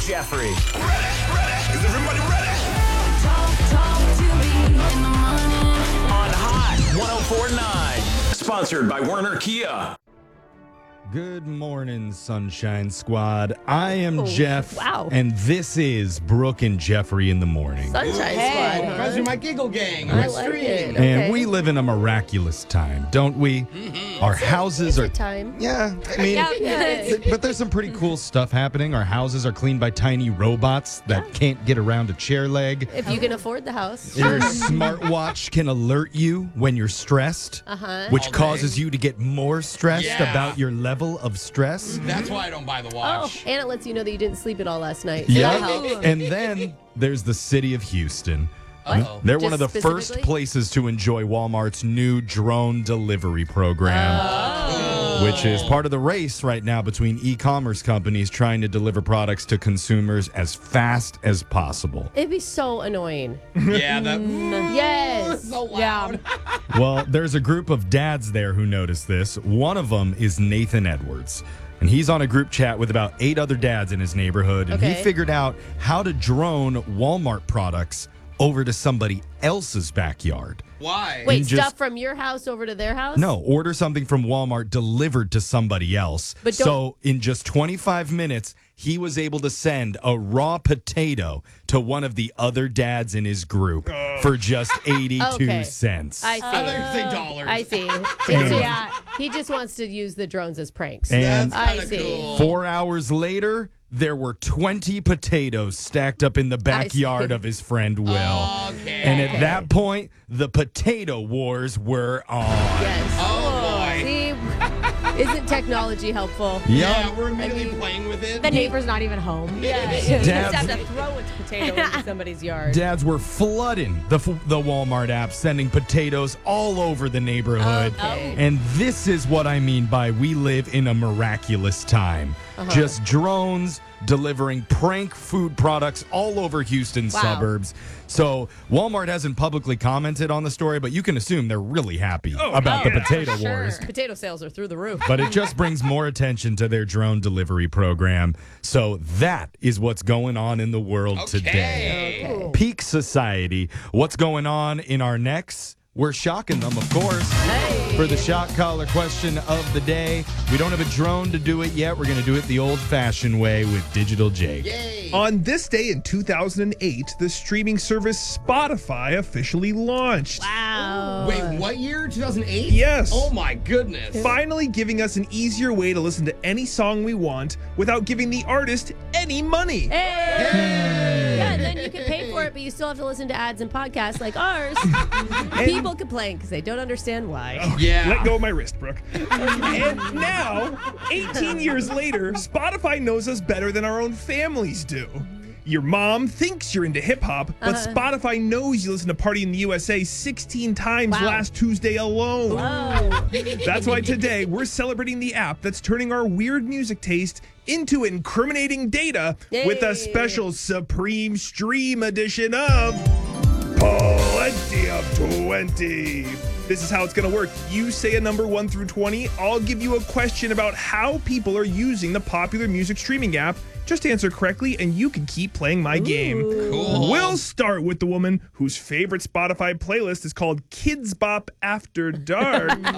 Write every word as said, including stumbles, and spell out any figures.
Jeffrey. Ready, ready. Is everybody ready? Talk, talk to me in the morning. On Hot one oh four point nine. Sponsored by Werner Kia. Good morning, Sunshine Squad. I am Oh, Jeff. wow. And this is Brooke and Jeffrey in the morning. Sunshine Hey, Squad. those Huh? are my giggle gang. I I'm like stream. it. And Okay. we live in a miraculous time, don't we? Mm-hmm. Our houses are. It's a time. Yeah, I mean, Yeah, yeah. th- but there's some pretty cool stuff happening. Our houses are cleaned by tiny robots that can't get around a chair leg. If you can afford the house. Your smartwatch can alert you when you're stressed, Uh-huh. which All day. causes you to get more stressed Yeah. about your level of stress. That's why I don't buy the Oh, watch. and it lets you know that you didn't sleep at all last night. So Yeah. that helps. And then there's the city of Houston. Uh-oh. They're one of Just the first specifically? places to enjoy Walmart's new drone delivery program, Oh. which is part of the race right now between e-commerce companies trying to deliver products to consumers as fast as possible. It'd be so annoying. Yeah, that. Yes. So loud. Well, there's a group of dads there who noticed this. One of them is Nathan Edwards. And he's on a group chat with about eight other dads in his neighborhood. And he Okay. figured out how to drone Walmart products over to somebody else's backyard. Why? Wait, And just- stuff from your house over to their house? No, order something from Walmart delivered to somebody else. But don't- so in just twenty-five minutes, he was able to send a raw potato to one of the other dads in his group for just eighty-two Okay. cents. I see. I thought you were saying dollars. I see. And- yeah. He just wants to use the drones as pranks. And That's I kinda see. cool. Four hours later, there were twenty potatoes stacked up in the backyard see. of his friend Will. Okay. And at that point, the potato wars were on. Yes. Oh, boy. See, isn't technology helpful? Yeah, we're immediately playing with it. The neighbor's not even home. Yeah. You Dads- just have to throw its potato into somebody's yard. Dads were flooding the f- the Walmart app, sending potatoes all over the neighborhood. Okay. And this is what I mean by we live in a miraculous time. Uh-huh. Just drones delivering prank food products all over Houston Wow. suburbs. So Walmart hasn't publicly commented on the story, but you can assume they're really happy about the potato wars. Potato sales are through the roof. But it just brings more attention to their drone delivery program. So that is what's going on in the world today. Okay. Peak society. What's going on in our necks? We're shocking them, of course. For the shock collar question of the day, we don't have a drone to do it yet. We're going to do it the old-fashioned way with Digital Jake. Yay. On this day in two thousand eight, the streaming service Spotify officially launched. Wow. Wait, what year? two thousand eight? Yes. Oh, my goodness. Finally giving us an easier way to listen to any song we want without giving the artist any money. Hey. Yeah, and then you can pay for it, but you still have to listen to ads and podcasts like ours. People complain because they don't understand why. Yeah. Let go of my wrist, Brooke. And now, eighteen years later, Spotify knows us better than our own families do. Your mom thinks you're into hip hop, but Uh-huh. Spotify knows you listen to Party in the U S A sixteen times Wow. last Tuesday alone. Oh. That's why today we're celebrating the app that's turning our weird music taste into incriminating data with Yay. a special Supreme Stream edition of Plenty of twenty. This is how it's going to work. You say a number one through twenty. I'll give you a question about how people are using the popular music streaming app. Just answer correctly, and you can keep playing my game. Cool. We'll start with the woman whose favorite Spotify playlist is called Kids Bop After Dark.